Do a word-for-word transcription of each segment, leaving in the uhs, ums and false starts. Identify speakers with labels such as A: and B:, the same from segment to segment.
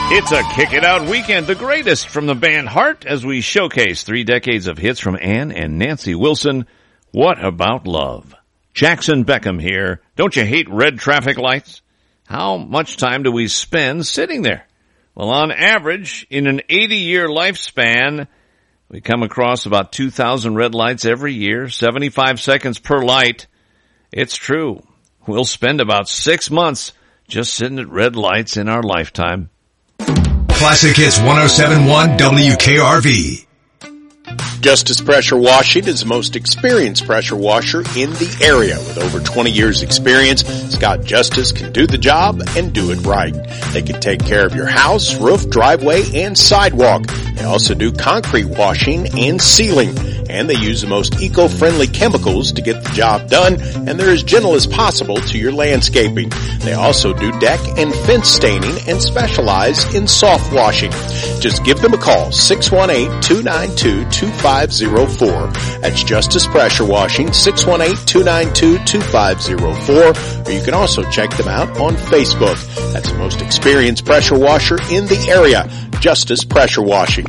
A: It's a Kick It Out weekend, the greatest from the band Heart, as we showcase three decades of hits from Ann and Nancy Wilson. What About Love? Jackson Beckham here. Don't you hate red traffic lights? How much time do we spend sitting there? Well, on average, in an eighty-year lifespan, we come across about two thousand red lights every year, seventy-five seconds per light. It's true. We'll spend about six months just sitting at red lights in our lifetime.
B: Classic Hits one oh seven point one W K R V.
C: Justice Pressure Washing is the most experienced pressure washer in the area. With over twenty years experience, Scott Justice can do the job and do it right. They can take care of your house, roof, driveway, and sidewalk. They also do concrete washing and sealing. And they use the most eco-friendly chemicals to get the job done, and they're as gentle as possible to your landscaping. They also do deck and fence staining and specialize in soft washing. Just give them a call, six one eight, two nine two, two five zero four. That's Justice Pressure Washing, six one eight, two nine two, two five zero four. Or you can also check them out on Facebook. That's the most experienced pressure washer in the area, Justice Pressure Washing.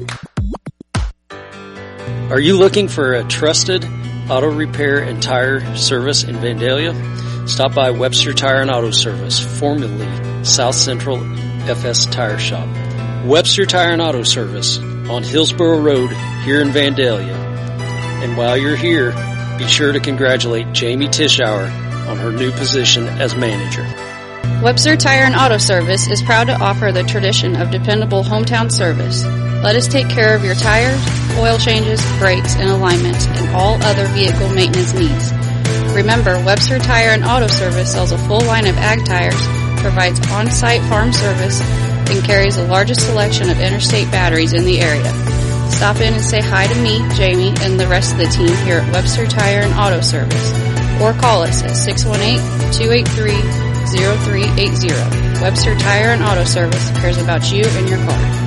D: Are you looking for a trusted auto repair and tire service in Vandalia? Stop by Webster Tire and Auto Service, formerly South Central F S Tire Shop. Webster Tire and Auto Service on Hillsborough Road here in Vandalia. And while you're here, be sure to congratulate Jamie Tischauer on her new position as manager.
E: Webster Tire and Auto Service is proud to offer the tradition of dependable hometown service. Let us take care of your tires, oil changes, brakes, and alignments, and all other vehicle maintenance needs. Remember, Webster Tire and Auto Service sells a full line of ag tires, provides on-site farm service, and carries the largest selection of interstate batteries in the area. Stop in and say hi to me, Jamie, and the rest of the team here at Webster Tire and Auto Service. Or call us at six one eight, two eight three, zero three eight zero. Webster Tire and Auto Service cares about you and your car.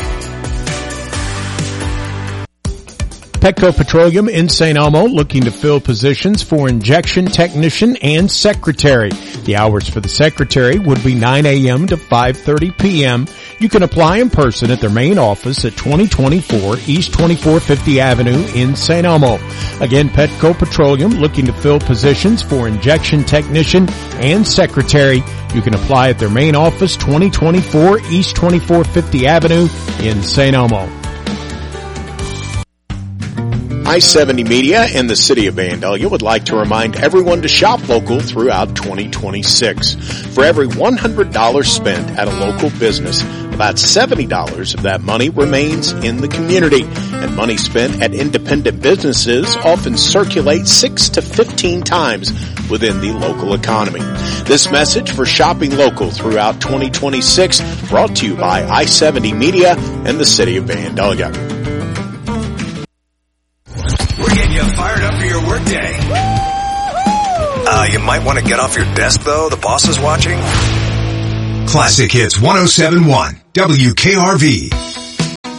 F: Petco Petroleum in Saint Elmo looking to fill positions for injection technician and secretary. The hours for the secretary would be nine a.m. to five thirty p.m. You can apply in person at their main office at twenty twenty-four East twenty-four fifty Avenue in Saint Elmo. Again, Petco Petroleum looking to fill positions for injection technician and secretary. You can apply at their main office, twenty twenty-four East twenty-four fifty Avenue in Saint Elmo.
C: I seventy Media and the City of Vandalia would like to remind everyone to shop local throughout twenty twenty-six. For every one hundred dollars spent at a local business, about seventy dollars of that money remains in the community. And money spent at independent businesses often circulates six to fifteen times within the local economy. This message for shopping local throughout twenty twenty-six brought to you by I seventy Media and the City of Vandalia.
B: You fired up for your workday. Uh, you might want to get off your desk, though. The boss is watching. Classic Hits one oh seven point one W K R V.